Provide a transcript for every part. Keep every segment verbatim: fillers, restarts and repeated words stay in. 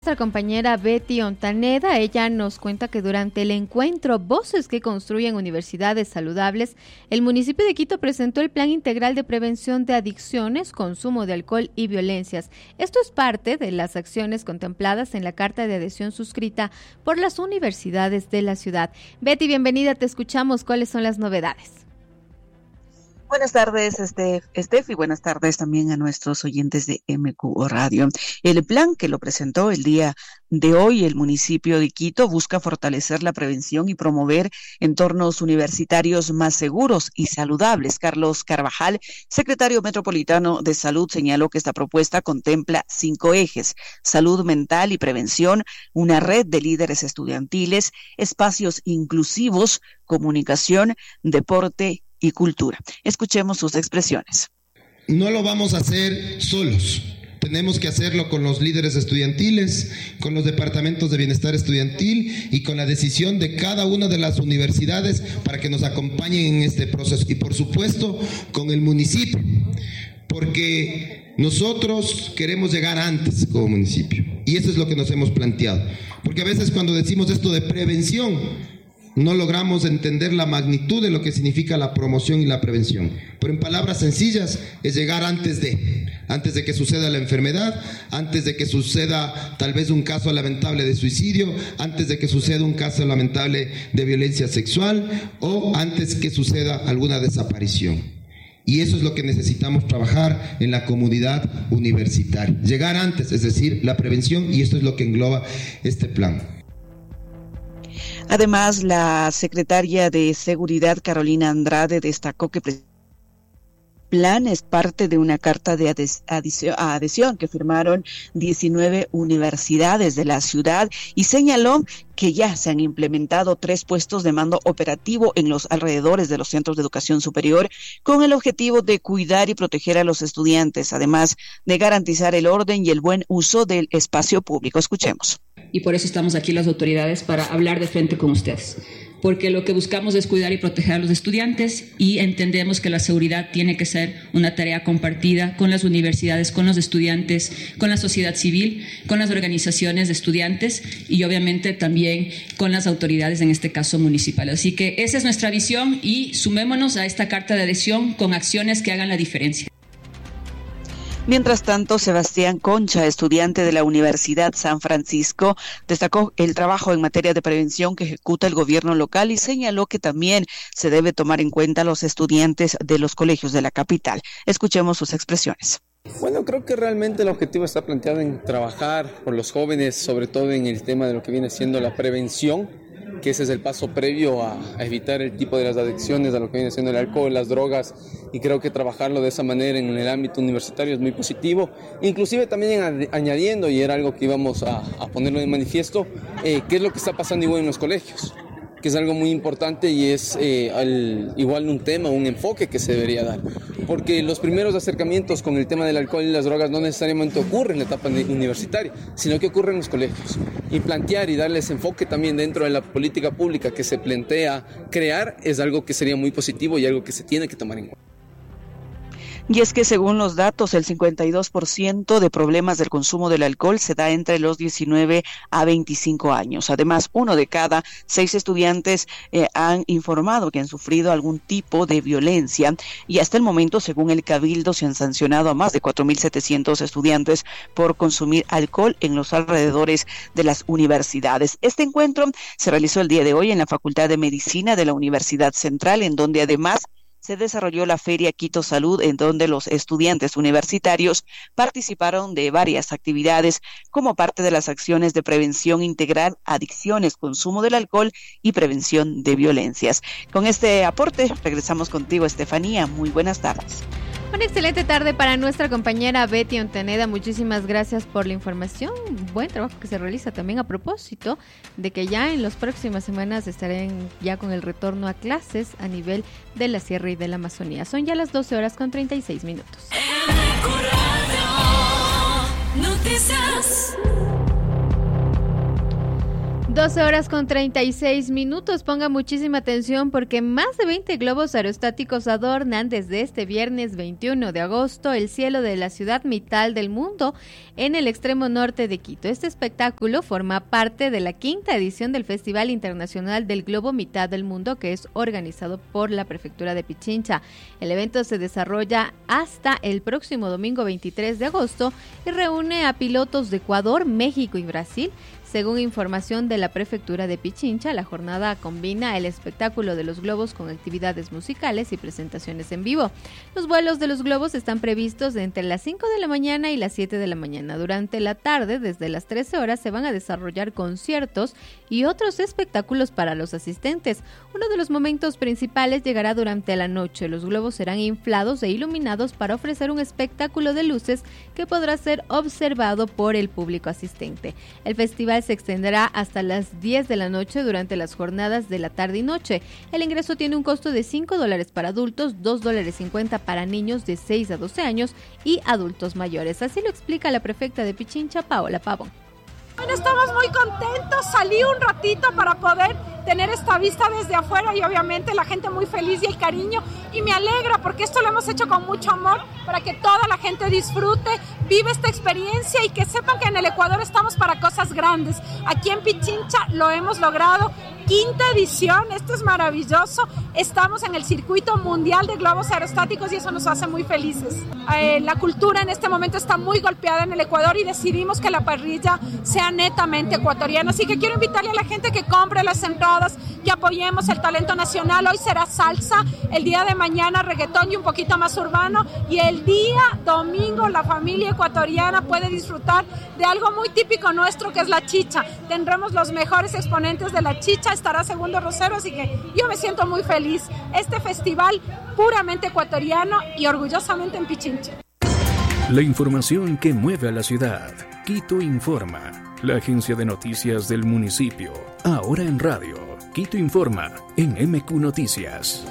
nuestra compañera Betty Ontaneda. Ella nos cuenta que durante el encuentro Voces que construyen universidades saludables, el municipio de Quito presentó el Plan Integral de Prevención de Adicciones, Consumo de Alcohol y Violencias. Esto es parte de las acciones contempladas en la carta de adhesión suscrita por las universidades de la ciudad. Betty, bienvenida, te escuchamos. ¿Cuáles son las novedades? Buenas tardes, Estef, Estef, y buenas tardes también a nuestros oyentes de M Q Radio. El plan que lo presentó el día de hoy el municipio de Quito busca fortalecer la prevención y promover entornos universitarios más seguros y saludables. Carlos Carvajal, secretario metropolitano de Salud, señaló que esta propuesta contempla cinco ejes: salud mental y prevención, una red de líderes estudiantiles, espacios inclusivos, comunicación, deporte y cultura. Escuchemos sus expresiones. No lo vamos a hacer solos. Tenemos que hacerlo con los líderes estudiantiles, con los departamentos de bienestar estudiantil y con la decisión de cada una de las universidades para que nos acompañen en este proceso. Y por supuesto, con el municipio, porque nosotros queremos llegar antes como municipio. Y eso es lo que nos hemos planteado. Porque a veces cuando decimos esto de prevención, no logramos entender la magnitud de lo que significa la promoción y la prevención. Pero en palabras sencillas, es llegar antes de, antes de que suceda la enfermedad, antes de que suceda tal vez un caso lamentable de suicidio, antes de que suceda un caso lamentable de violencia sexual o antes que suceda alguna desaparición. Y eso es lo que necesitamos trabajar en la comunidad universitaria. Llegar antes, es decir, la prevención, y esto es lo que engloba este plan. Además, la secretaria de Seguridad, Carolina Andrade, destacó que el plan es parte de una carta de adhesión que firmaron diecinueve universidades de la ciudad y señaló que ya se han implementado tres puestos de mando operativo en los alrededores de los centros de educación superior con el objetivo de cuidar y proteger a los estudiantes, además de garantizar el orden y el buen uso del espacio público. Escuchemos. Y por eso estamos aquí las autoridades, para hablar de frente con ustedes. Porque lo que buscamos es cuidar y proteger a los estudiantes y entendemos que la seguridad tiene que ser una tarea compartida con las universidades, con los estudiantes, con la sociedad civil, con las organizaciones de estudiantes y obviamente también con las autoridades, en este caso municipales. Así que esa es nuestra visión y sumémonos a esta carta de adhesión con acciones que hagan la diferencia. Mientras tanto, Sebastián Concha, estudiante de la Universidad San Francisco, destacó el trabajo en materia de prevención que ejecuta el gobierno local y señaló que también se debe tomar en cuenta a los estudiantes de los colegios de la capital. Escuchemos sus expresiones. Bueno, creo que realmente el objetivo está planteado en trabajar por los jóvenes, sobre todo en el tema de lo que viene siendo la prevención, que ese es el paso previo a, a evitar el tipo de las adicciones a lo que viene siendo el alcohol, las drogas, y creo que trabajarlo de esa manera en el ámbito universitario es muy positivo, inclusive también en, añadiendo, y era algo que íbamos a, a ponerlo en manifiesto, eh, qué es lo que está pasando igual en los colegios, que es algo muy importante y es eh, al, igual un tema, un enfoque que se debería dar, porque los primeros acercamientos con el tema del alcohol y las drogas no necesariamente ocurren en la etapa universitaria, sino que ocurren en los colegios, y plantear y darles enfoque también dentro de la política pública que se plantea crear es algo que sería muy positivo y algo que se tiene que tomar en cuenta. Y es que según los datos, el cincuenta y dos por ciento de problemas del consumo del alcohol se da entre los diecinueve a veinticinco años. Además, uno de cada seis estudiantes eh, han informado que han sufrido algún tipo de violencia y hasta el momento, según el Cabildo, se han sancionado a más de cuatro mil setecientos estudiantes por consumir alcohol en los alrededores de las universidades. Este encuentro se realizó el día de hoy en la Facultad de Medicina de la Universidad Central, en donde además se desarrolló la Feria Quito Salud, en donde los estudiantes universitarios participaron de varias actividades como parte de las acciones de prevención integral, adicciones, consumo del alcohol y prevención de violencias. Con este aporte regresamos contigo, Estefanía. Muy buenas tardes. Una excelente tarde para nuestra compañera Betty Ontaneda. Muchísimas gracias por la información. Buen trabajo que se realiza también a propósito de que ya en las próximas semanas estarán ya con el retorno a clases a nivel de la Sierra y de la Amazonía. Son ya las doce horas con treinta y seis minutos. doce horas con treinta y seis minutos. Ponga muchísima atención porque más de veinte globos aerostáticos adornan desde este viernes veintiuno de agosto el cielo de la ciudad mitad del mundo en el extremo norte de Quito. Este espectáculo forma parte de la quinta edición del Festival Internacional del Globo Mitad del Mundo, que es organizado por la Prefectura de Pichincha. El evento se desarrolla hasta el próximo domingo veintitrés de agosto y reúne a pilotos de Ecuador, México y Brasil. Según información de la Prefectura de Pichincha, la jornada combina el espectáculo de los globos con actividades musicales y presentaciones en vivo. Los vuelos de los globos están previstos entre las cinco de la mañana y las siete de la mañana. Durante la tarde, desde las trece horas, se van a desarrollar conciertos y otros espectáculos para los asistentes. Uno de los momentos principales llegará durante la noche. Los globos serán inflados e iluminados para ofrecer un espectáculo de luces que podrá ser observado por el público asistente. El festival se extenderá hasta las diez de la noche durante las jornadas de la tarde y noche. El ingreso tiene un costo de cinco dólares para adultos, dos dólares cincuenta para niños de seis a doce años y adultos mayores. Así lo explica la prefecta de Pichincha, Paola Pavón. Bueno, estamos muy contentos, salí un ratito para poder tener esta vista desde afuera y obviamente la gente muy feliz y el cariño, y me alegra porque esto lo hemos hecho con mucho amor para que toda la gente disfrute, vive esta experiencia y que sepan que en el Ecuador estamos para cosas grandes. Aquí en Pichincha lo hemos logrado, quinta edición, esto es maravilloso, estamos en el circuito mundial de globos aerostáticos y eso nos hace muy felices. Eh, la cultura en este momento está muy golpeada en el Ecuador y decidimos que la parrilla sea netamente ecuatoriana, así que quiero invitarle a la gente que compre las entradas, que apoyemos el talento nacional. Hoy será salsa, el día de mañana reggaetón y un poquito más urbano, y el día domingo la familia ecuatoriana puede disfrutar de algo muy típico nuestro, que es la chicha. Tendremos los mejores exponentes de la chicha, estará Segundo Rosero, así que yo me siento muy feliz. Este festival puramente ecuatoriano y orgullosamente en Pichincha. La información que mueve a la ciudad. Quito Informa, la agencia de noticias del municipio. Ahora en radio. Quito Informa en M Q Noticias.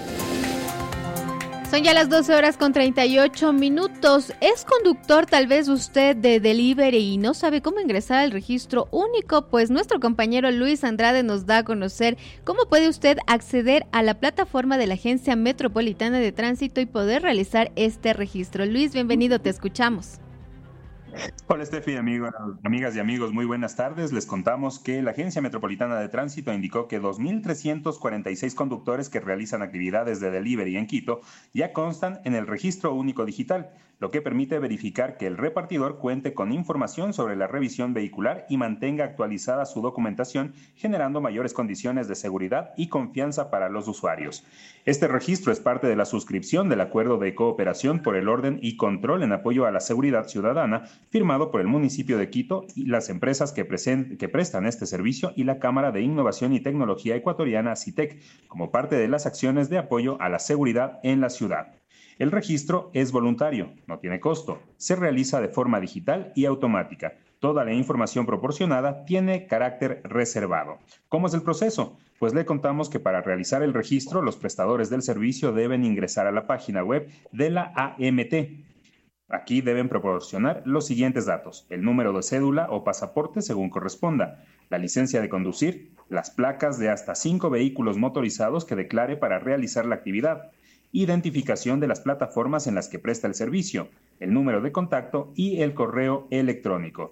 Son ya las doce horas con treinta y ocho minutos. ¿Es conductor tal vez usted de delivery y no sabe cómo ingresar al registro único? Pues nuestro compañero Luis Andrade nos da a conocer cómo puede usted acceder a la plataforma de la Agencia Metropolitana de Tránsito y poder realizar este registro. Luis, bienvenido, te escuchamos. Hola Steffi, amigo, amigas y amigos, muy buenas tardes. Les contamos que la Agencia Metropolitana de Tránsito indicó que dos mil trescientos cuarenta y seis conductores que realizan actividades de delivery en Quito ya constan en el Registro Único Digital, lo que permite verificar que el repartidor cuente con información sobre la revisión vehicular y mantenga actualizada su documentación, generando mayores condiciones de seguridad y confianza para los usuarios. Este registro es parte de la suscripción del Acuerdo de Cooperación por el Orden y Control en apoyo a la seguridad ciudadana, firmado por el municipio de Quito y las empresas que, presen- que prestan este servicio y la Cámara de Innovación y Tecnología Ecuatoriana, CITEC, como parte de las acciones de apoyo a la seguridad en la ciudad. El registro es voluntario, no tiene costo, se realiza de forma digital y automática. Toda la información proporcionada tiene carácter reservado. ¿Cómo es el proceso? Pues le contamos que para realizar el registro, los prestadores del servicio deben ingresar a la página web de la A M T. Aquí deben proporcionar los siguientes datos: el número de cédula o pasaporte según corresponda, la licencia de conducir, las placas de hasta cinco vehículos motorizados que declare para realizar la actividad, identificación de las plataformas en las que presta el servicio, el número de contacto y el correo electrónico.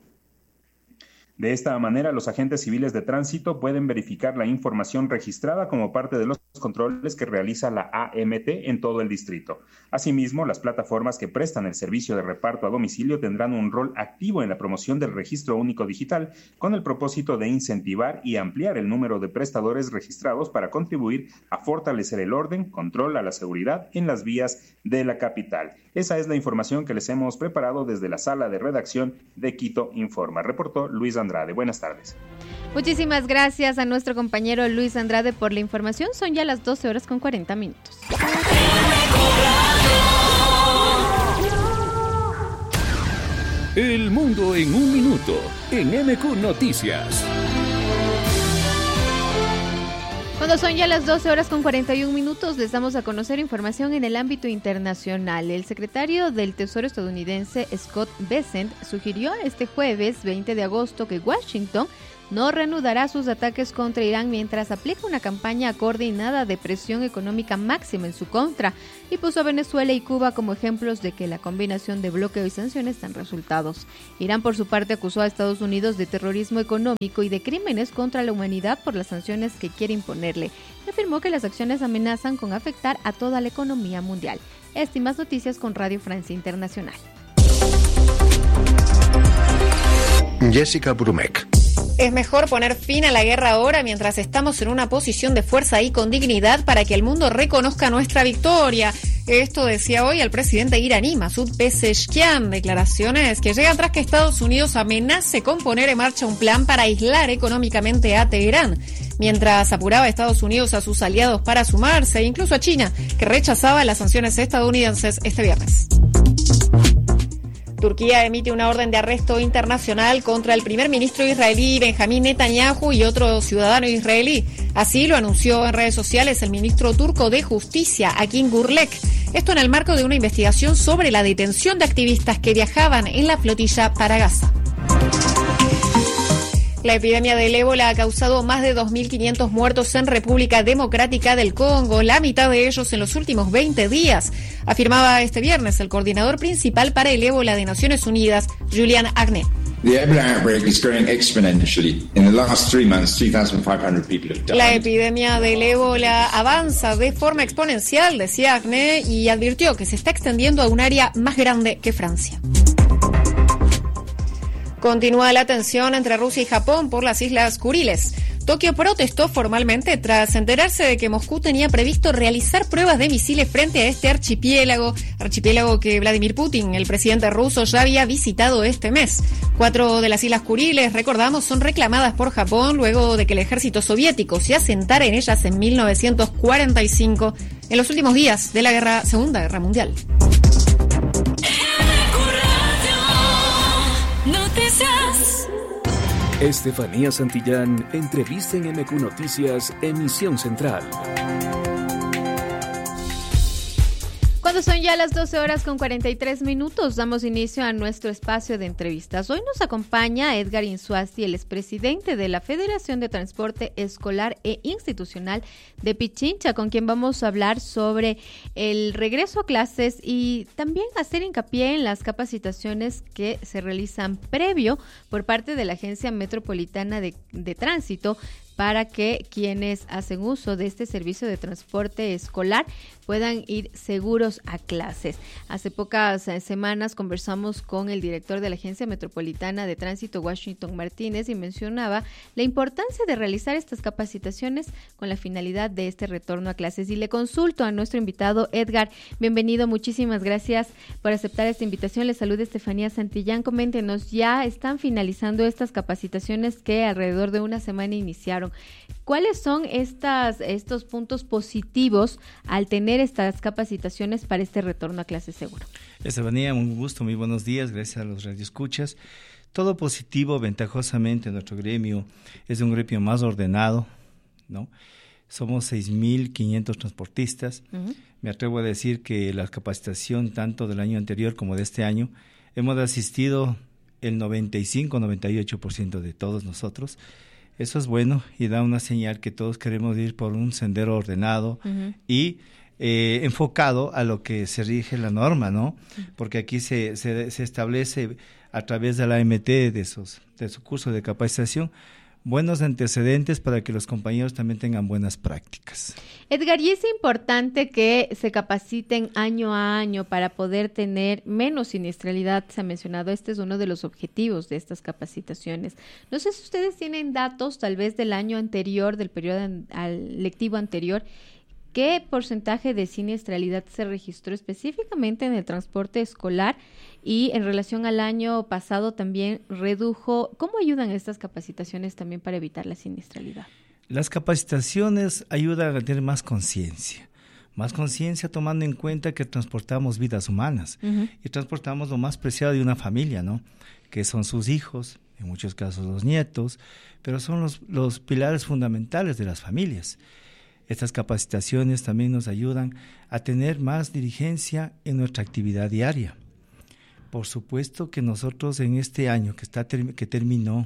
De esta manera, los agentes civiles de tránsito pueden verificar la información registrada como parte de los controles que realiza la A M T en todo el distrito. Asimismo, las plataformas que prestan el servicio de reparto a domicilio tendrán un rol activo en la promoción del Registro Único Digital, con el propósito de incentivar y ampliar el número de prestadores registrados para contribuir a fortalecer el orden, control a la seguridad en las vías de la capital. Esa es la información que les hemos preparado desde la sala de redacción de Quito Informa. Reportó Luis Andrade. Buenas tardes. Muchísimas gracias a nuestro compañero Luis Andrade por la información. Son ya las doce horas con cuarenta minutos. El mundo en un minuto en M Q Noticias. Cuando son ya las doce horas con cuarenta y un minutos, les damos a conocer información en el ámbito internacional. El secretario del Tesoro estadounidense, Scott Bessent, sugirió este jueves veinte de agosto que Washington no reanudará sus ataques contra Irán mientras aplica una campaña coordinada de presión económica máxima en su contra y puso a Venezuela y Cuba como ejemplos de que la combinación de bloqueo y sanciones dan resultados. Irán, por su parte, acusó a Estados Unidos de terrorismo económico y de crímenes contra la humanidad por las sanciones que quiere imponerle. Y afirmó que las acciones amenazan con afectar a toda la economía mundial. Estas y más noticias con Radio Francia Internacional. Jessica Brumek. Es mejor poner fin a la guerra ahora mientras estamos en una posición de fuerza y con dignidad para que el mundo reconozca nuestra victoria. Esto decía hoy el presidente iraní Masoud Pezeshkian, declaraciones que llegan tras que Estados Unidos amenace con poner en marcha un plan para aislar económicamente a Teherán, mientras apuraba a Estados Unidos a sus aliados para sumarse, incluso a China, que rechazaba las sanciones estadounidenses este viernes. Turquía emite una orden de arresto internacional contra el primer ministro israelí Benjamín Netanyahu y otro ciudadano israelí. Así lo anunció en redes sociales el ministro turco de Justicia, Akin Gurlek. Esto en el marco de una investigación sobre la detención de activistas que viajaban en la flotilla para Gaza. La epidemia del ébola ha causado más de dos mil quinientos muertos en República Democrática del Congo, la mitad de ellos en los últimos veinte días, afirmaba este viernes el coordinador principal para el ébola de Naciones Unidas, Julian Agne. La epidemia del ébola avanza de forma exponencial, decía Agne, y advirtió que se está extendiendo a un área más grande que Francia. Continúa la tensión entre Rusia y Japón por las Islas Kuriles. Tokio protestó formalmente tras enterarse de que Moscú tenía previsto realizar pruebas de misiles frente a este archipiélago, archipiélago que Vladimir Putin, el presidente ruso, ya había visitado este mes. Cuatro de las Islas Kuriles, recordamos, son reclamadas por Japón luego de que el ejército soviético se asentara en ellas en mil novecientos cuarenta y cinco, en los últimos días de la guerra, Segunda Guerra Mundial. Estefanía Santillán, entrevista en M Q Noticias, emisión central. Cuando son ya las doce horas con cuarenta y tres minutos, damos inicio a nuestro espacio de entrevistas. Hoy nos acompaña Edgar Insuasti, el expresidente de la Federación de Transporte Escolar e Institucional de Pichincha, con quien vamos a hablar sobre el regreso a clases y también hacer hincapié en las capacitaciones que se realizan previo por parte de la Agencia Metropolitana de, de Tránsito, para que quienes hacen uso de este servicio de transporte escolar puedan ir seguros a clases. Hace pocas semanas conversamos con el director de la Agencia Metropolitana de Tránsito, Washington Martínez, y mencionaba la importancia de realizar estas capacitaciones con la finalidad de este retorno a clases. Y le consulto a nuestro invitado, Edgar, bienvenido, muchísimas gracias por aceptar esta invitación. Le saluda Estefanía Santillán. Coméntenos, ya están finalizando estas capacitaciones que alrededor de una semana iniciaron. ¿Cuáles son estas, estos puntos positivos al tener estas capacitaciones para este retorno a clases seguro? Estefanía, un gusto, muy buenos días, gracias a los radioescuchas. Todo positivo, ventajosamente, nuestro gremio es un gremio más ordenado, ¿no? Somos seis mil quinientos transportistas. Uh-huh. Me atrevo a decir que la capacitación, tanto del año anterior como de este año, hemos asistido el noventa y cinco, noventa y ocho por ciento de todos nosotros. Eso es bueno y da una señal que todos queremos ir por un sendero ordenado uh-huh. y eh, enfocado a lo que se rige la norma, ¿no? Uh-huh. Porque aquí se, se, se establece a través de la A M T, de, esos, de su curso de capacitación, buenos antecedentes para que los compañeros también tengan buenas prácticas. Edgar, y es importante que se capaciten año a año para poder tener menos siniestralidad. Se ha mencionado, este es uno de los objetivos de estas capacitaciones. No sé si ustedes tienen datos tal vez del año anterior, del periodo an- al lectivo anterior. ¿Qué porcentaje de siniestralidad se registró específicamente en el transporte escolar? Y en relación al año pasado también redujo. ¿Cómo ayudan estas capacitaciones también para evitar la siniestralidad? Las capacitaciones ayudan a tener más conciencia. Más conciencia tomando en cuenta que transportamos vidas humanas. Uh-huh. Y transportamos lo más preciado de una familia, ¿no? Que son sus hijos, en muchos casos los nietos, pero son los, los pilares fundamentales de las familias. Estas capacitaciones también nos ayudan a tener más diligencia en nuestra actividad diaria. Por supuesto que nosotros en este año que, está, que terminó,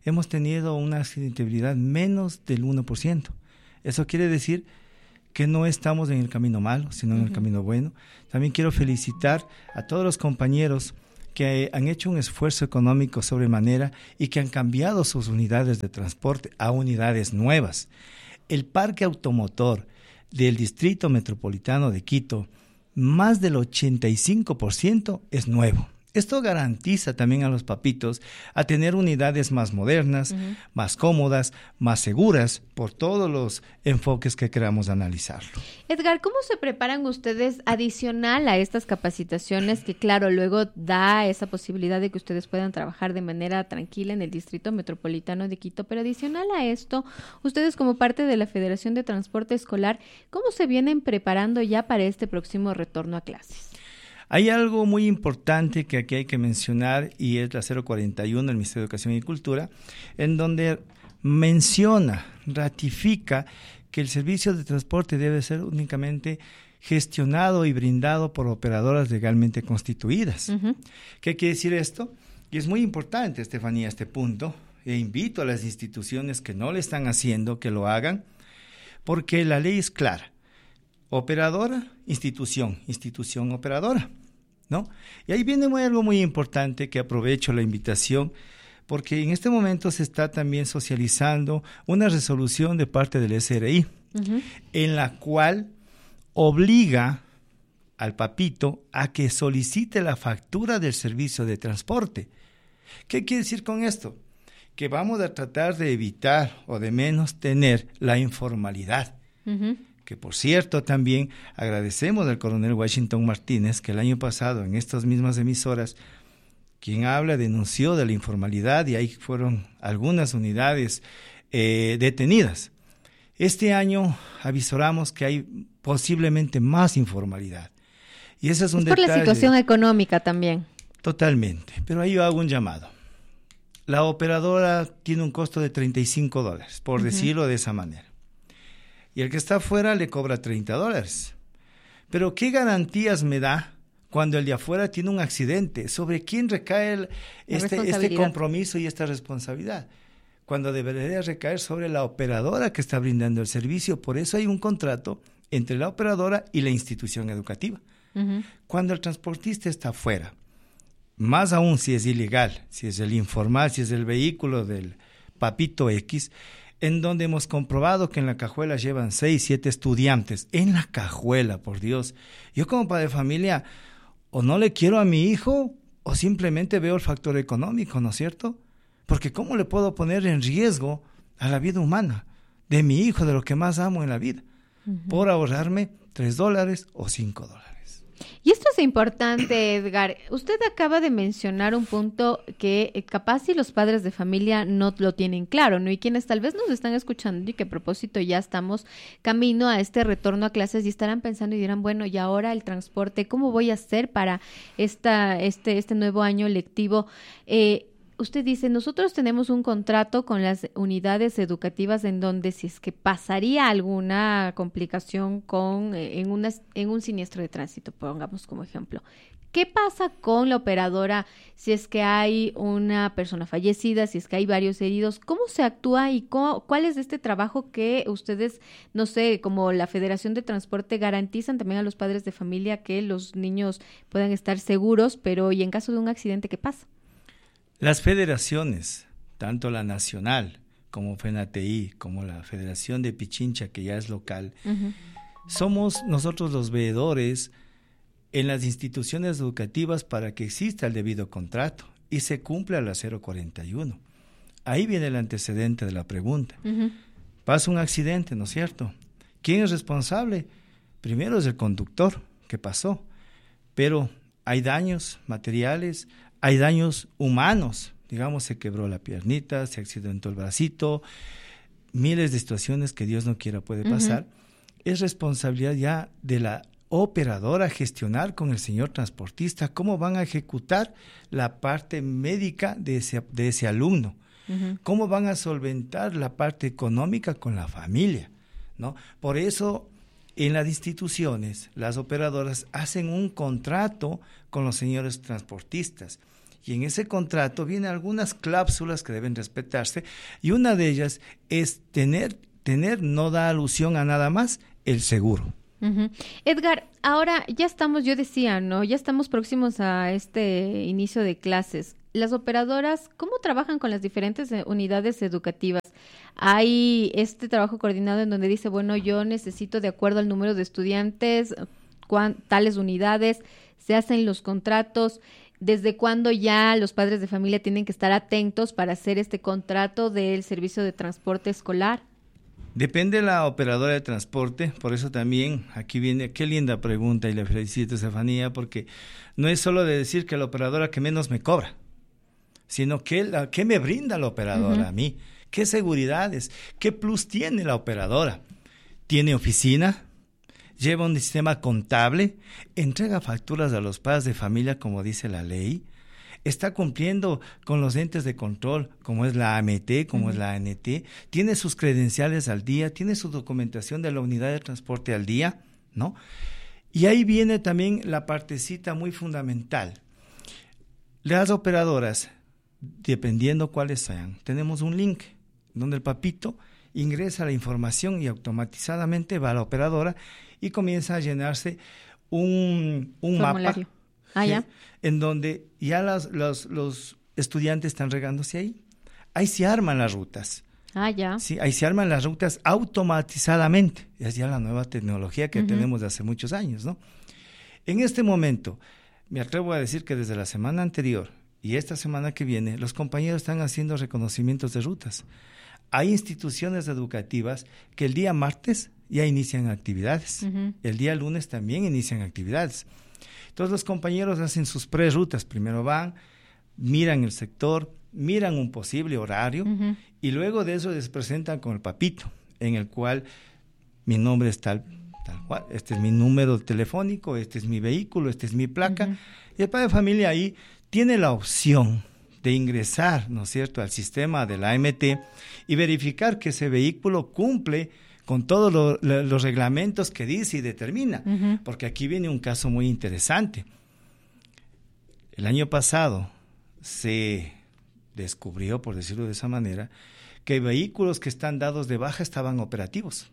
hemos tenido una accidentabilidad menos del uno por ciento. Eso quiere decir que no estamos en el camino malo, sino en uh-huh. el camino bueno. También quiero felicitar a todos los compañeros que han hecho un esfuerzo económico sobremanera y que han cambiado sus unidades de transporte a unidades nuevas. El parque automotor del Distrito Metropolitano de Quito, más del ochenta y cinco por ciento es nuevo. Esto garantiza también a los papitos a tener unidades más modernas, uh-huh. más cómodas, más seguras, por todos los enfoques que queramos analizarlo. Edgar, ¿cómo se preparan ustedes adicional a estas capacitaciones que, claro, luego da esa posibilidad de que ustedes puedan trabajar de manera tranquila en el Distrito Metropolitano de Quito? Pero adicional a esto, ustedes como parte de la Federación de Transporte Escolar, ¿cómo se vienen preparando ya para este próximo retorno a clases? Hay algo muy importante que aquí hay que mencionar y es la cero cuarenta y uno del Ministerio de Educación y Cultura, en donde menciona, ratifica que el servicio de transporte debe ser únicamente gestionado y brindado por operadoras legalmente constituidas. Uh-huh. ¿Qué quiere decir esto? Y es muy importante, Estefanía, este punto, e invito a las instituciones que no lo están haciendo que lo hagan, porque la ley es clara. Operadora, institución, institución, operadora, ¿no? Y ahí viene muy, algo muy importante que aprovecho la invitación, porque en este momento se está también socializando una resolución de parte del S R I, uh-huh. en la cual obliga al papito a que solicite la factura del servicio de transporte. ¿Qué quiere decir con esto? Que vamos a tratar de evitar o de menos tener la informalidad. Uh-huh. Que por cierto también agradecemos al coronel Washington Martínez, que el año pasado en estas mismas emisoras, quien habla, denunció de la informalidad y ahí fueron algunas unidades eh, detenidas. Este año avisoramos que hay posiblemente más informalidad. Y ese es un es por detalle. La situación económica también. Totalmente, pero ahí yo hago un llamado. La operadora tiene un costo de treinta y cinco dólares, por uh-huh. decirlo de esa manera. Y el que está afuera le cobra treinta dólares. Pero ¿qué garantías me da cuando el de afuera tiene un accidente? ¿Sobre quién recae el, este, este compromiso y esta responsabilidad? Cuando debería recaer sobre la operadora que está brindando el servicio. Por eso hay un contrato entre la operadora y la institución educativa. Uh-huh. Cuando el transportista está afuera, más aún si es ilegal, si es el informal, si es el vehículo del papito X, en donde hemos comprobado que en la cajuela llevan seis, siete estudiantes. En la cajuela, por Dios. Yo como padre de familia, o no le quiero a mi hijo, o simplemente veo el factor económico, ¿no es cierto? Porque ¿cómo le puedo poner en riesgo a la vida humana de mi hijo, de lo que más amo en la vida, uh-huh. por ahorrarme tres dólares o cinco dólares? Y esto es importante, Edgar. Usted acaba de mencionar un punto que capaz si los padres de familia no lo tienen claro, ¿no? Y quienes tal vez nos están escuchando y que a propósito ya estamos camino a este retorno a clases y estarán pensando y dirán, bueno, y ahora el transporte, ¿cómo voy a hacer para esta, este, este nuevo año lectivo? Eh, Usted dice, nosotros tenemos un contrato con las unidades educativas en donde si es que pasaría alguna complicación con eh, en, una, en un siniestro de tránsito, pongamos como ejemplo. ¿Qué pasa con la operadora si es que hay una persona fallecida, si es que hay varios heridos? ¿Cómo se actúa y cómo, cuál es este trabajo que ustedes, no sé, como la Federación de Transporte, garantizan también a los padres de familia que los niños puedan estar seguros, pero y en caso de un accidente, ¿qué pasa? Las federaciones, tanto la nacional como FENATI, como la Federación de Pichincha, que ya es local, uh-huh. somos nosotros los veedores en las instituciones educativas para que exista el debido contrato y se cumpla la cero cuarenta y uno. Ahí viene el antecedente de la pregunta. Uh-huh. Pasa un accidente, ¿no es cierto? ¿Quién es responsable? Primero es el conductor, que pasó, pero hay daños materiales, hay daños humanos, digamos, se quebró la piernita, se accidentó el bracito, miles de situaciones que Dios no quiera puede pasar. Uh-huh. Es responsabilidad ya de la operadora gestionar con el señor transportista cómo van a ejecutar la parte médica de ese, de ese alumno, uh-huh. cómo van a solventar la parte económica con la familia, ¿no? Por eso en las instituciones, las operadoras hacen un contrato con los señores transportistas. Y en ese contrato vienen algunas cláusulas que deben respetarse, y una de ellas es tener, tener no da alusión a nada más, el seguro. Uh-huh. Edgar, ahora ya estamos, yo decía, ¿no? Ya estamos próximos a este inicio de clases. Las operadoras, ¿cómo trabajan con las diferentes unidades educativas? Hay este trabajo coordinado en donde dice, bueno, yo necesito de acuerdo al número de estudiantes, cuán, tales unidades, se hacen los contratos. ¿Desde cuándo ya los padres de familia tienen que estar atentos para hacer este contrato del servicio de transporte escolar? Depende de la operadora de transporte, por eso también aquí viene, qué linda pregunta y le felicito, Estefanía, porque no es solo de decir que la operadora que menos me cobra, sino que la, qué me brinda la operadora uh-huh. a mí, qué seguridades, qué plus tiene la operadora. Tiene oficina, lleva un sistema contable, entrega facturas a los padres de familia como dice la ley, está cumpliendo con los entes de control, como es la A M T, como uh-huh. es la A N T, tiene sus credenciales al día, tiene su documentación de la unidad de transporte al día, ¿no? Y ahí viene también la partecita muy fundamental. Las operadoras, dependiendo cuáles sean, tenemos un link donde el papito ingresa la información y automatizadamente va a la operadora y comienza a llenarse un, un mapa. Ah, ¿ya? En donde ya las, los, los estudiantes están regándose ahí. Ahí se arman las rutas. Ah, ya. Sí, ahí se arman las rutas automatizadamente. Es ya la nueva tecnología que uh-huh. tenemos de hace muchos años, ¿no? En este momento, me atrevo a decir que desde la semana anterior y esta semana que viene, los compañeros están haciendo reconocimientos de rutas. Hay instituciones educativas que el día martes ya inician actividades. Uh-huh. El día lunes también inician actividades. Entonces los compañeros hacen sus pre-rutas, primero van, miran el sector, miran un posible horario uh-huh. y luego de eso les presentan con el papito, en el cual mi nombre es tal, tal cual, este es mi número telefónico, este es mi vehículo, este es mi placa, uh-huh. y el padre de familia ahí tiene la opción de ingresar, ¿no es cierto?, al sistema de la A M T y verificar que ese vehículo cumple con todos lo, lo, los reglamentos que dice y determina, uh-huh. porque aquí viene un caso muy interesante. El año pasado se descubrió, por decirlo de esa manera, que vehículos que están dados de baja estaban operativos.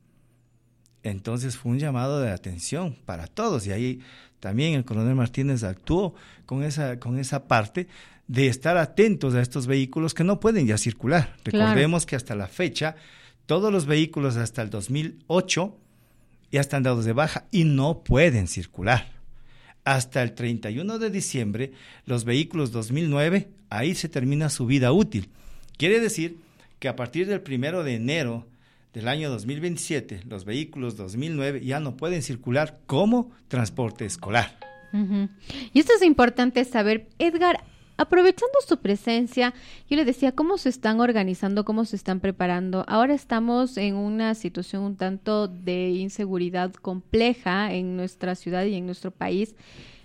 Entonces fue un llamado de atención para todos y ahí también el coronel Martínez actuó con esa, con esa parte de estar atentos a estos vehículos que no pueden ya circular. Claro. Recordemos que hasta la fecha todos los vehículos hasta el dos mil ocho ya están dados de baja y no pueden circular. Hasta el treinta y uno de diciembre, los vehículos dos mil nueve, ahí se termina su vida útil. Quiere decir que a partir del primero de enero del año dos mil veintisiete, los vehículos dos mil nueve ya no pueden circular como transporte escolar. Uh-huh. Y esto es importante saber, Edgar. Aprovechando su presencia, yo le decía cómo se están organizando, cómo se están preparando. Ahora estamos en una situación un tanto de inseguridad compleja en nuestra ciudad y en nuestro país.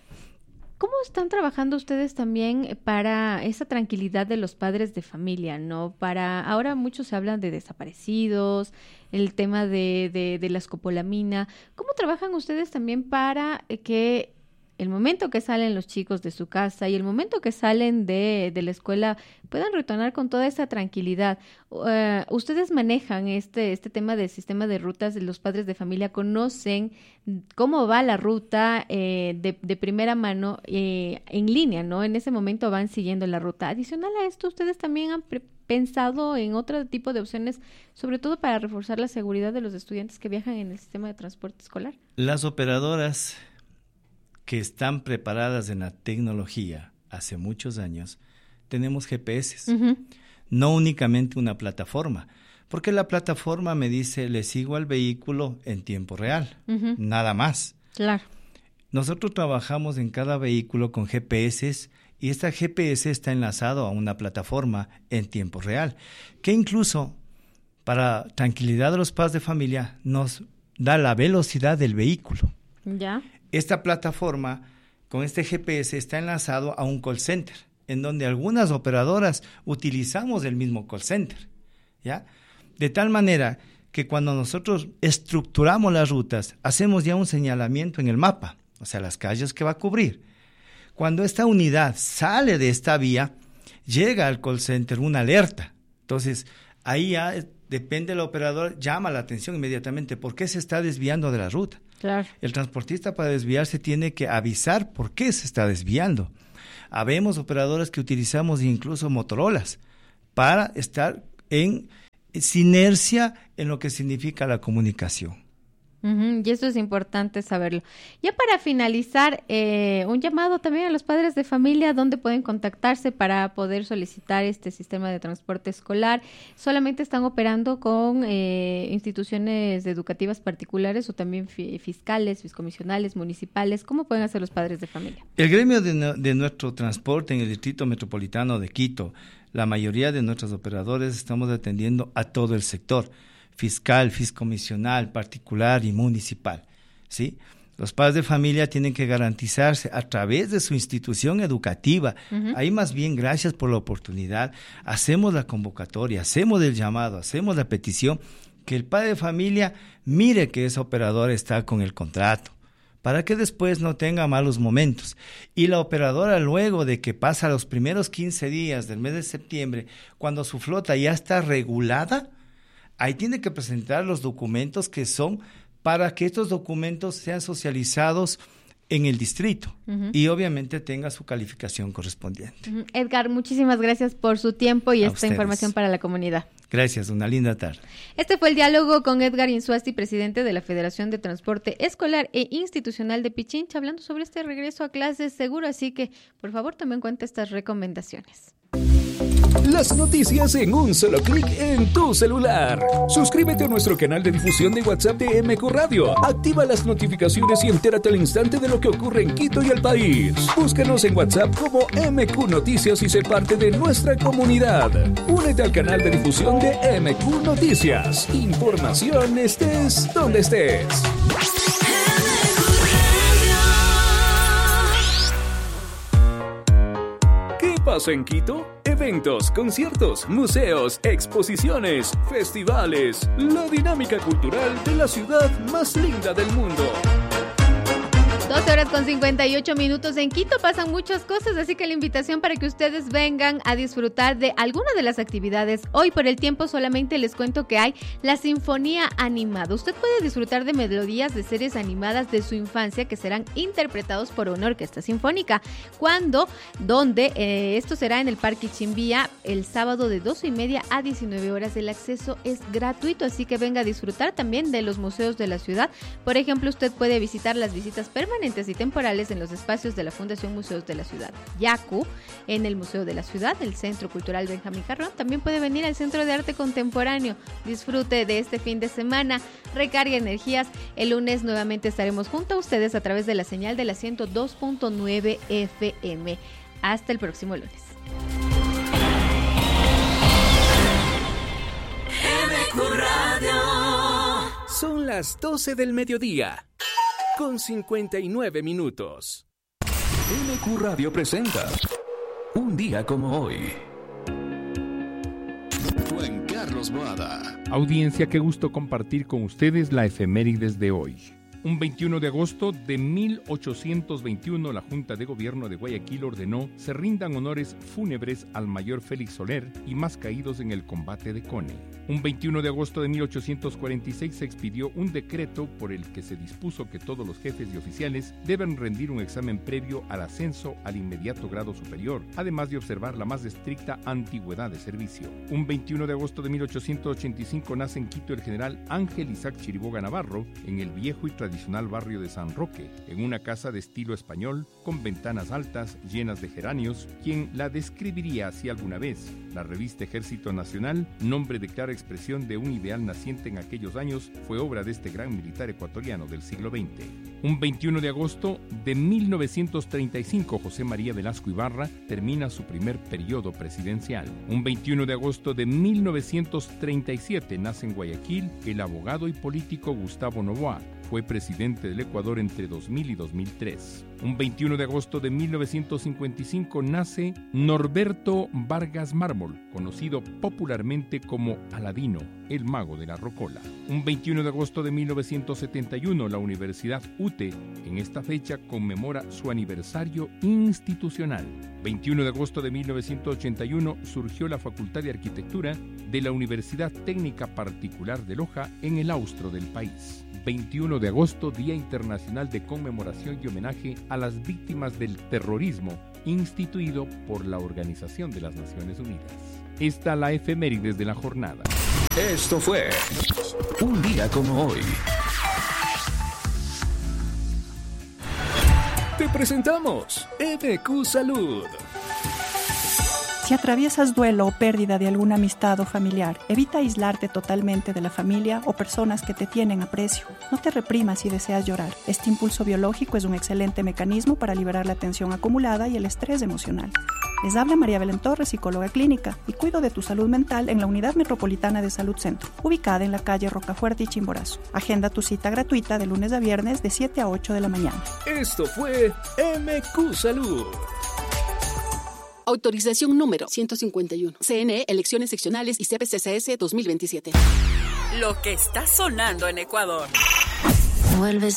¿Cómo están trabajando ustedes también para esa tranquilidad de los padres de familia, no? Para ahora muchos se hablan de desaparecidos, el tema de, de, de la escopolamina. ¿Cómo trabajan ustedes también para que el momento que salen los chicos de su casa y el momento que salen de, de la escuela puedan retornar con toda esa tranquilidad? Uh, ustedes manejan este, este tema del sistema de rutas, los padres de familia conocen cómo va la ruta eh, de, de primera mano eh, en línea, ¿no? En ese momento van siguiendo la ruta. Adicional a esto, ustedes también han pre- pensado en otro tipo de opciones, sobre todo para reforzar la seguridad de los estudiantes que viajan en el sistema de transporte escolar. Las operadoras que están preparadas en la tecnología hace muchos años, tenemos G P S, uh-huh. no únicamente una plataforma, porque la plataforma me dice, le sigo al vehículo en tiempo real, uh-huh. nada más. Claro. Nosotros trabajamos en cada vehículo con G P S y esta G P S está enlazado a una plataforma en tiempo real, que incluso para tranquilidad de los padres de familia nos da la velocidad del vehículo. Ya. Esta plataforma con este G P S está enlazado a un call center, en donde algunas operadoras utilizamos el mismo call center, ¿ya? De tal manera que cuando nosotros estructuramos las rutas, hacemos ya un señalamiento en el mapa, o sea, las calles que va a cubrir. Cuando esta unidad sale de esta vía, llega al call center una alerta. Entonces, ahí ya depende del operador, llama la atención inmediatamente. ¿Por qué se está desviando de la ruta? Claro. El transportista para desviarse tiene que avisar por qué se está desviando. Habemos operadores que utilizamos incluso Motorolas para estar en sinergia en lo que significa la comunicación. Uh-huh, y eso es importante saberlo. Ya para finalizar, eh, un llamado también a los padres de familia, ¿dónde pueden contactarse para poder solicitar este sistema de transporte escolar? ¿Solamente están operando con eh, instituciones educativas particulares o también fi- fiscales, fiscomisionales, municipales? ¿Cómo pueden hacer los padres de familia? El gremio de, no, de nuestro transporte en el Distrito Metropolitano de Quito, la mayoría de nuestros operadores estamos atendiendo a todo el sector, fiscal, fiscomisional, particular y municipal, ¿sí? Los padres de familia tienen que garantizarse a través de su institución educativa. Uh-huh. Ahí más bien, gracias por la oportunidad, hacemos la convocatoria, hacemos el llamado, hacemos la petición, que el padre de familia mire que ese operador está con el contrato, para que después no tenga malos momentos. Y la operadora, luego de que pasa los primeros quince días del mes de septiembre, cuando su flota ya está regulada, ahí tiene que presentar los documentos que son para que estos documentos sean socializados en el distrito uh-huh. y obviamente tenga su calificación correspondiente. Uh-huh. Edgar, muchísimas gracias por su tiempo y A esta ustedes. Información para la comunidad. Gracias, una linda tarde. Este fue el diálogo con Edgar Insuasti, presidente de la Federación de Transporte Escolar e Institucional de Pichincha, hablando sobre este regreso a clases seguro, así que por favor tome en cuenta estas recomendaciones. Las noticias en un solo clic en tu celular. Suscríbete a nuestro canal de difusión de WhatsApp de M Q Radio. Activa las notificaciones y entérate al instante de lo que ocurre en Quito y el país. Búscanos en WhatsApp como M Q Noticias y sé parte de nuestra comunidad. Únete al canal de difusión de M Q Noticias. Información estés donde estés. ¿Qué pasa en Quito? Eventos, conciertos, museos, exposiciones, festivales, la dinámica cultural de la ciudad más linda del mundo. doce horas con cincuenta y ocho minutos en Quito, pasan muchas cosas, así que la invitación para que ustedes vengan a disfrutar de alguna de las actividades. Hoy por el tiempo solamente les cuento que hay la Sinfonía Animada. Usted puede disfrutar de melodías de series animadas de su infancia que serán interpretados por una orquesta sinfónica. ¿Cuándo? ¿Dónde? Eh, esto será en el Parque Chimbía el sábado de doce y media a diecinueve horas. El acceso es gratuito, así que venga a disfrutar también de los museos de la ciudad. Por ejemplo, usted puede visitar las visitas permanentes y temporales en los espacios de la Fundación Museos de la Ciudad, Yacu, en el Museo de la Ciudad, el Centro Cultural Benjamín Carrón. También puede venir al Centro de Arte Contemporáneo. Disfrute de este fin de semana, recargue energías. El lunes nuevamente estaremos junto a ustedes a través de la señal de la ciento dos punto nueve F M. Hasta el próximo lunes. M Q Radio. Son las doce del mediodía. Con cincuenta y nueve minutos. M Q Radio presenta Un día como hoy. Juan Carlos Boada. Audiencia, qué gusto compartir con ustedes la efemérides de hoy. Un veintiuno de agosto de mil ochocientos veintiuno, la Junta de Gobierno de Guayaquil ordenó se rindan honores fúnebres al mayor Félix Soler y más caídos en el combate de Cone. Un veintiuno de agosto de mil ochocientos cuarenta y seis se expidió un decreto por el que se dispuso que todos los jefes y oficiales deben rendir un examen previo al ascenso al inmediato grado superior, además de observar la más estricta antigüedad de servicio. Un veintiuno de agosto de mil ochocientos ochenta y cinco nace en Quito el general Ángel Isaac Chiriboga Navarro, en el viejo y tradicional tradicional barrio de San Roque, en una casa de estilo español, con ventanas altas, llenas de geranios, quien la describiría así alguna vez. La revista Ejército Nacional, nombre de clara expresión de un ideal naciente en aquellos años, fue obra de este gran militar ecuatoriano del siglo veinte. Un veintiuno de agosto de mil novecientos treinta y cinco, José María Velasco Ibarra termina su primer periodo presidencial. Un veintiuno de agosto de mil novecientos treinta y siete nace en Guayaquil el abogado y político Gustavo Noboa, Fue presidente del Ecuador entre dos mil y dos mil tres. Un veintiuno de agosto de mil novecientos cincuenta y cinco nace Norberto Vargas Mármol, conocido popularmente como Aladino, el mago de la rocola. Un veintiuno de agosto de mil novecientos setenta y uno, la Universidad U T E, en esta fecha, conmemora su aniversario institucional. veintiuno de agosto de mil novecientos ochenta y uno surgió la Facultad de Arquitectura de la Universidad Técnica Particular de Loja en el austro del país. veintiuno de agosto, Día Internacional de Conmemoración y Homenaje a las Víctimas del Terrorismo, instituido por la Organización de las Naciones Unidas. Esta la efemérides de la jornada. Esto fue Un Día Como Hoy. Te presentamos M Q Salud. Si atraviesas duelo o pérdida de alguna amistad o familiar, evita aislarte totalmente de la familia o personas que te tienen aprecio. No te reprimas si deseas llorar. Este impulso biológico es un excelente mecanismo para liberar la tensión acumulada y el estrés emocional. Les habla María Belén Torres, psicóloga clínica, y cuido de tu salud mental en la Unidad Metropolitana de Salud Centro, ubicada en la calle Rocafuerte y Chimborazo. Agenda tu cita gratuita de lunes a viernes de siete a ocho de la mañana. Esto fue M Q Salud. Autorización número ciento cincuenta y uno. C N E, Elecciones Seccionales y C P C C S dos mil veintisiete. Lo que está sonando en Ecuador. Vuelves